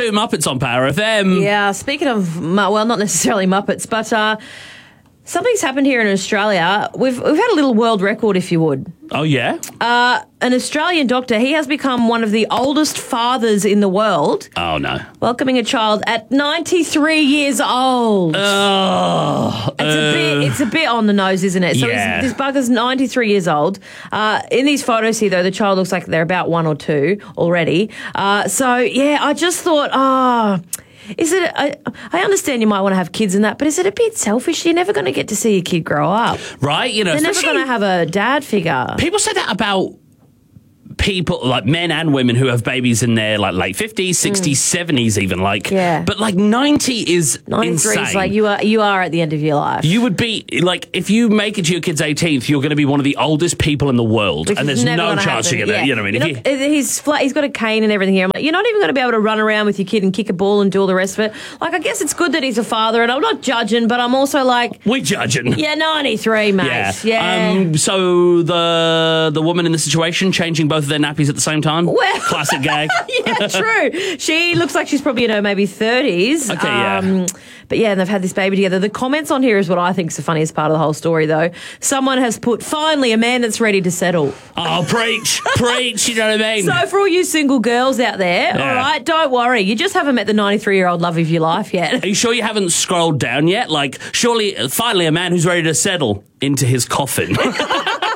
Two Muppets on Power FM. Yeah, speaking of, well, not necessarily Muppets, but something's happened here in Australia. We've had a little world record, if you would. Oh, yeah? An Australian doctor, he has become one of the oldest fathers in the world, Oh, no. welcoming a child at 93 years old. Oh. It's a bit on the nose, isn't it? So Yeah. this bugger's 93 years old. In these photos here, though, the child looks like they're about 1 or 2 already. I just thought, is it? I understand you might want to have kids and that, but is it a bit selfish? You're never going to get to see your kid grow up. Right? You know, They're never especially going to have a dad figure. people say that about people, like men and women who have babies in their like late 50s, 60s, 70s even. Like, Yeah. But like 90 is 93 insane. is like you are at the end of your life. You would be, like, if you make it to your kid's 18th, you're going to be one of the oldest people in the world. Which And is there's never no gonna chance happen. you're going to, you know what I mean? You're not- he's flat, he's got a cane and everything here. I'm like, you're not even going to be able to run around with your kid and kick a ball and do all the rest of it. Like, I guess it's good that he's a father, and I'm not judging, but I'm also like, We're judging. yeah, 93, mate. Yeah. So the woman in the situation changing both of their nappies at the same time? Well- Classic gag. Yeah, true. She looks like she's probably in her maybe 30s. Okay, yeah. But yeah, and they've had this baby together. The comments on here is what I think is the funniest part of the whole story, though. Someone has put, finally, a man that's ready to settle. Oh, preach, preach, you know what I mean? So for all you single girls out there, Yeah. all right, don't worry. You just haven't met the 93-year-old love of your life yet. Are you sure you haven't scrolled down yet? Like, surely, finally, a man who's ready to settle into his coffin.